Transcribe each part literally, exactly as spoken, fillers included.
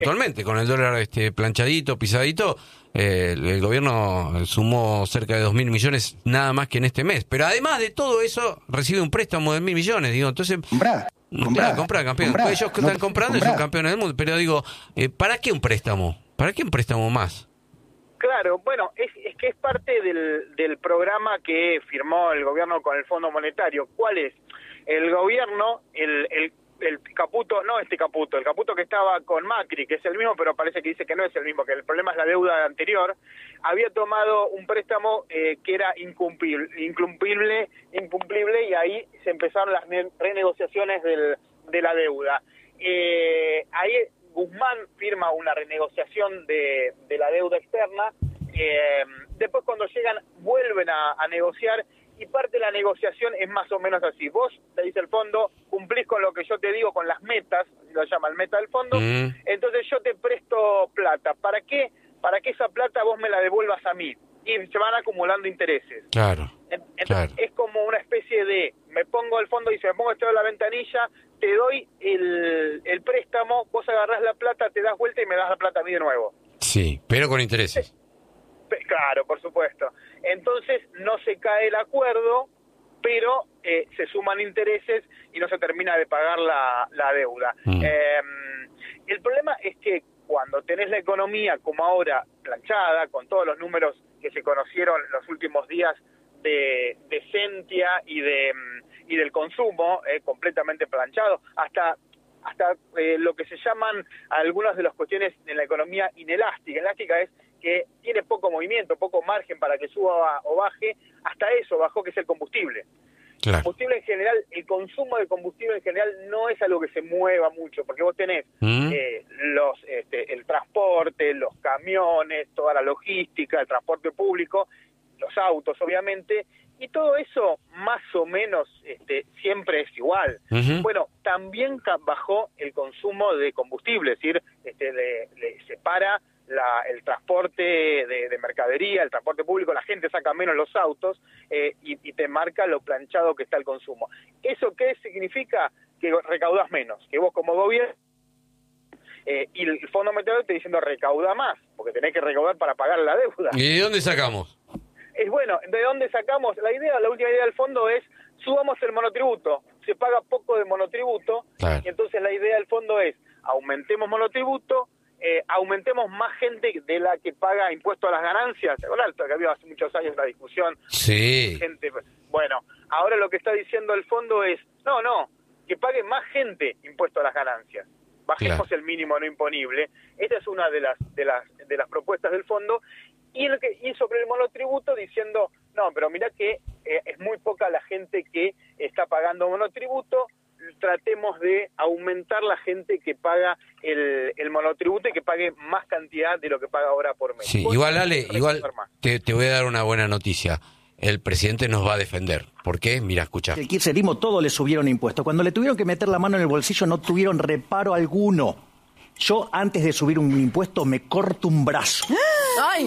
Actualmente, con el dólar este planchadito, pisadito, eh, el, el gobierno sumó cerca de dos mil millones nada más que en este mes. Pero además de todo eso, recibe un préstamo de mil millones. Digo, entonces... Comprá, comprá, comprá, campeón. comprá, Ellos que no, están comprando comprá. son campeones del mundo. Pero digo, eh, ¿para qué un préstamo? ¿Para qué un préstamo más? Claro, bueno, es, es que es parte del, del programa que firmó el gobierno con el Fondo Monetario. ¿Cuál es? El gobierno, el, el, el Caputo, no este Caputo, el Caputo que estaba con Macri, que es el mismo, pero parece que dice que no es el mismo, que el problema es la deuda anterior, había tomado un préstamo eh, que era incumplible, incumplible, incumplible, y ahí se empezaron las renegociaciones del, de la deuda. Eh, ahí Guzmán firma una renegociación de, de la deuda externa, eh, después cuando llegan vuelven a, a negociar, y parte de la negociación es más o menos así. Vos, te dice el fondo, cumplís con lo que yo te digo, con las metas, así lo llama el meta del fondo, mm. entonces yo te presto plata. ¿Para qué? Para que esa plata vos me la devuelvas a mí. Y se van acumulando intereses. Claro. Entonces claro. es como una especie de, me pongo al fondo y dice, me pongo esto de la ventanilla, te doy el, el préstamo, vos agarrás la plata, te das vuelta y me das la plata a mí de nuevo. Sí, pero con intereses. Claro, por supuesto. Entonces no se cae el acuerdo, pero eh, se suman intereses y no se termina de pagar la, la deuda. Mm. Eh, el problema es que cuando tenés la economía como ahora planchada, con todos los números que se conocieron los últimos días de, de Sentia y de y del consumo, eh, completamente planchado, hasta hasta eh, lo que se llaman algunas de las cuestiones en la economía inelástica. Elástica es que tiene poco movimiento, poco margen para que suba o baje, hasta eso bajó, que es el combustible. Claro. El combustible en general, el consumo de combustible en general no es algo que se mueva mucho, porque vos tenés ¿Mm? eh, los este, el transporte, los camiones, toda la logística, el transporte público, los autos obviamente, y todo eso más o menos este, siempre es igual. Uh-huh. Bueno, también bajó el consumo de combustible, es decir, este, le, le separa La, el transporte de, de mercadería, el transporte público, la gente saca menos los autos eh, y, y te marca lo planchado que está el consumo. ¿Eso qué significa? Que recaudás menos, que vos como gobierno eh, y el Fondo Monetario te diciendo recauda más, porque tenés que recaudar para pagar la deuda. ¿Y de dónde sacamos? Es bueno, ¿de dónde sacamos? La idea, la última idea del fondo es subamos el monotributo, se paga poco de monotributo, claro. Y entonces la idea del fondo es aumentemos monotributo, Eh, aumentemos más gente de la que paga impuesto a las ganancias. ¿Verdad? Que había hace muchos años la discusión. Sí. Gente, bueno, ahora lo que está diciendo el fondo es, no, no, que pague más gente impuesto a las ganancias. Bajemos claro. el mínimo no imponible. Esta es una de las de las de las propuestas del fondo. Y, el que, y sobre el monotributo diciendo, no, pero mirá que eh, es muy poca la gente que está pagando monotributo, tratemos de aumentar la gente que paga el, el monotributo y que pague más cantidad de lo que paga ahora por mes. Sí, igual Ale, igual te, te voy a dar una buena noticia. El presidente nos va a defender. ¿Por qué? Mira, escucha. El kirchnerismo todo le subieron impuestos. Cuando le tuvieron que meter la mano en el bolsillo no tuvieron reparo alguno. Yo antes de subir un impuesto me corto un brazo. ¡Ay!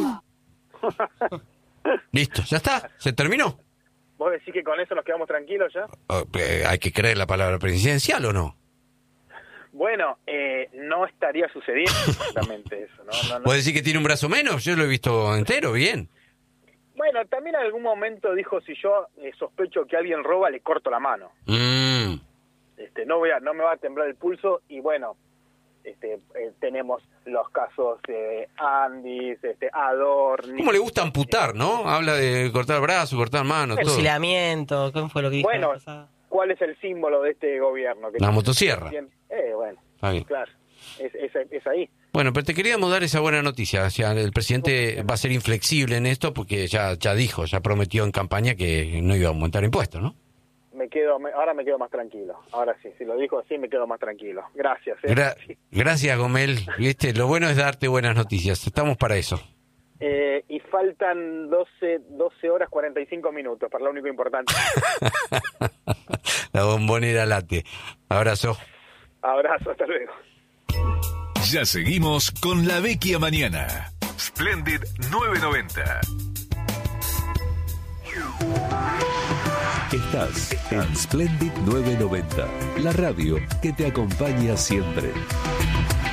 Listo, ya está, se terminó. ¿Vos decís que con eso nos quedamos tranquilos ya? Oh, eh, ¿hay que creer la palabra presidencial o no? Bueno, eh, no estaría sucediendo exactamente eso, ¿no? no, no. ¿Vos decís que tiene un brazo menos? Yo lo he visto entero, bien. Bueno, también en algún momento dijo, si yo eh, sospecho que alguien roba, le corto la mano. Mm. Este, no voy a, no me va a temblar el pulso, y bueno, este, eh, tenemos los casos de Andis, este, Adorni. ¿Cómo le gusta amputar, no? Habla de cortar brazo, cortar mano, todo. Fusilamiento, ¿cómo fue lo que dijo? Bueno, ¿cuál es el símbolo de este gobierno? Que la motosierra. Eh, bueno, claro, es, es, es ahí. Bueno, pero te queríamos dar esa buena noticia. O sea, el presidente va a ser inflexible en esto porque ya, ya dijo, ya prometió en campaña que no iba a aumentar impuestos, ¿no? Me quedo, me, ahora me quedo más tranquilo. Ahora sí, si lo dijo así, me quedo más tranquilo. Gracias. ¿eh? Gra- gracias, Gomel. Viste, lo bueno es darte buenas noticias. Estamos para eso. Eh, y faltan doce, doce horas cuarenta y cinco minutos, para lo único importante. La bombonera late. Abrazo. Abrazo, hasta luego. Ya seguimos con La Vecchia Mañana. Splendid novecientos noventa. Estás en Splendid novecientos noventa, la radio que te acompaña siempre.